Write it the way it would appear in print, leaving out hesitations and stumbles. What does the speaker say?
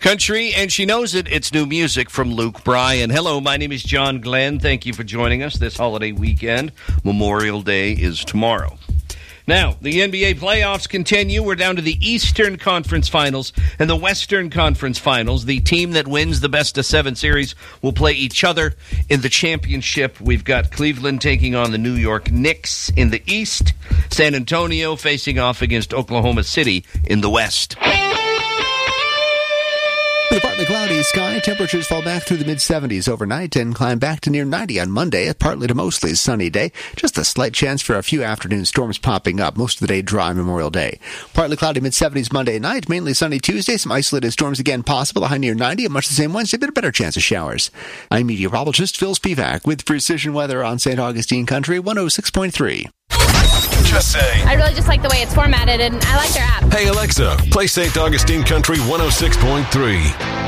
Country, and she knows it. It's new music from Luke Bryan. Hello, my name is John Glenn. Thank you for joining us this holiday weekend. Memorial Day is tomorrow. Now, the NBA playoffs continue. We're down to the Eastern Conference Finals and the Western Conference Finals. The team that wins the best-of-7 series will play each other in the championship. We've got Cleveland taking on the New York Knicks in the East, San Antonio facing off against Oklahoma City in the West. With a partly cloudy sky, temperatures fall back through the mid-70s overnight and climb back to near 90 on Monday, a partly to mostly sunny day. Just a slight chance for a few afternoon storms popping up. Most of the day dry Memorial Day. Partly cloudy mid-70s Monday night, mainly sunny Tuesday. Some isolated storms again possible, a high near 90, and much the same Wednesday, but a better chance of showers. I'm meteorologist Phil Spivak with Precision Weather on St. Augustine Country 106.3. Just say. I really just like the way it's formatted, and I like their app. Hey, Alexa, play St. Augustine Country 106.3.